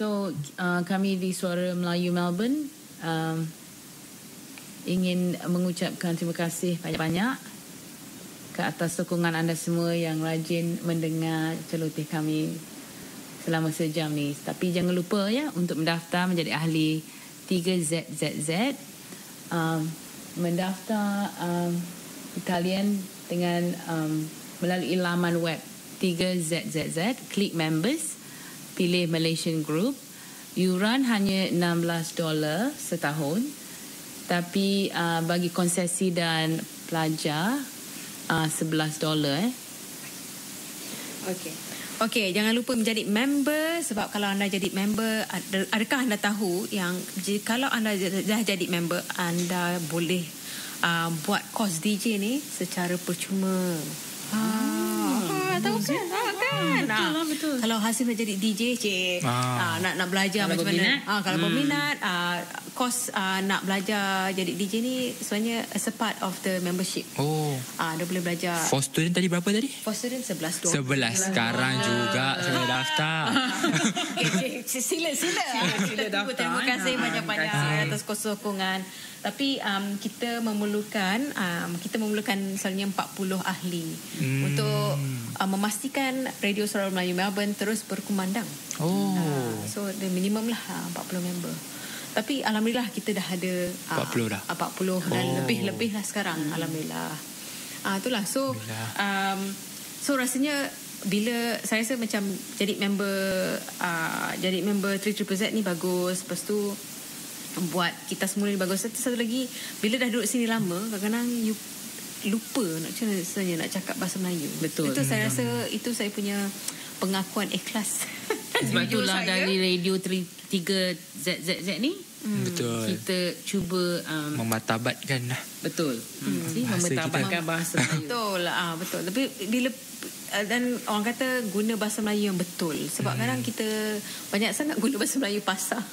So kami di Suara Melayu Melbourne ingin mengucapkan terima kasih banyak-banyak ke atas sokongan anda semua yang rajin mendengar celoteh kami selama sejam ni. Tapi jangan lupa ya untuk mendaftar menjadi ahli 3ZZZ. Mendaftar Italian dengan melalui laman web 3ZZZ, klik members, pilih Malaysian Group. Yuran hanya $16 setahun. Tapi bagi konsesi dan pelajar $11. Okey, jangan lupa menjadi member, sebab kalau anda jadi member, adakah anda tahu yang kalau anda dah jadi member, anda boleh buat kos DJ ni secara percuma. Tahu kan? Betul. Kalau Hasim nak jadi DJ, nak belajar kalau macam berminat. mana? Kalau berminat, kos nak belajar jadi DJ ni sebenarnya as a part of the membership. Dia boleh belajar. For student tadi berapa tadi? For student $11. Sekarang juga saya daftar. Sila daftar. Terima kasih banyak-banyak atas sokongan. Tapi kita memerlukan misalnya 40 ahli untuk memastikan Radio Suara Melayu Melbourne terus berkumandang. So the minimum lah 40 member. Tapi alhamdulillah kita dah ada 40 dah. 40 dan lebih lah sekarang. Alhamdulillah. Itulah. So rasanya bila saya rasa macam jadi member 3ZZZ ni bagus. Lepas tu buat kita semua ni bagus. Satu lagi, bila dah duduk sini lama, kadang-kadang you lupa macam mana nak cakap bahasa Melayu. Betul. Itu saya rasa itu saya punya pengakuan ikhlas. Sebab itulah dari Radio 3ZZZ ni betul, kita cuba mematabatkan lah. Betul. Mematabatkan bahasa Melayu. Betul. Tapi bila dan orang kata guna bahasa Melayu yang betul. Sebab kadang kita banyak sangat guna bahasa Melayu pasar.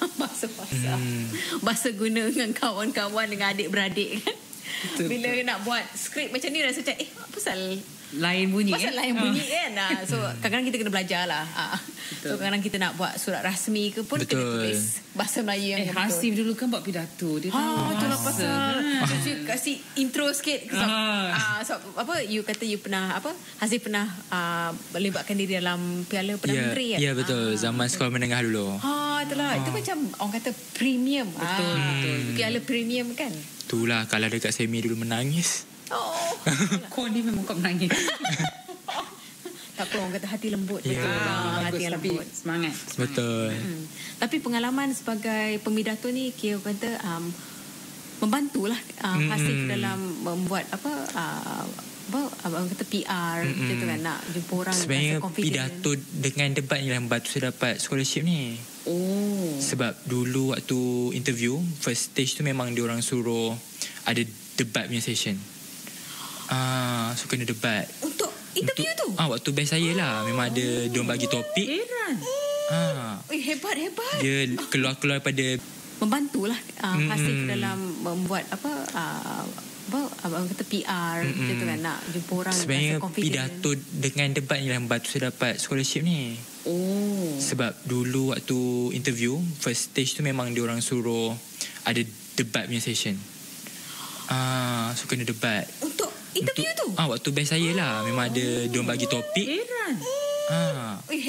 Bahasa guna dengan kawan-kawan, dengan adik-beradik kan. Betul, bila nak buat skrip macam ni rasa macam apa pasal lain bunyi lain bunyi kan. So kadang-kadang kita kena belajar lah. So kadang-kadang kita nak buat surat rasmi ke pun kena tulis bahasa Melayu yang betul. Hasim dulu kan buat pidato. Dia tahu itulah pasal cucu kasih intro sikit. So apa you kata you pernah Hasim pernah melibatkan diri dalam Piala Perdana Menteri kan? Ya betul, zaman sekolah menengah dulu. Itulah. Itu macam orang kata premium. Betul. Piala premium kan. Itulah, kalau dekat semi dulu menangis. Kau ni memang kau menangis. Tak apa, orang kata hati lembut. Hati yang lembut. Semangat. Betul. Tapi pengalaman sebagai pemidato ni kira kata membantulah Hasif dalam membuat orang kata PR gitu kan, nak jumpa orang. Sebenarnya pidato dengan debat ni lah membantu saya dapat scholarship ni. Sebab dulu waktu interview first stage tu memang diorang suruh ada debat punya session. So kena debat. Untuk interview tu? Waktu best saya lah. Memang ada diorang bagi topik. Hebat. Dia keluar-keluar pada membantulah Hasif dalam membuat orang kata PR gitu kan, nak jumpa orang. Sebenarnya pidato dengan debat ni lah membantu saya dapat scholarship ni. Sebab dulu waktu interview first stage tu memang diorang suruh ada debat punya session. So kena debat. Untuk interview tu? Waktu best saya lah. Memang ada diorang bagi topik.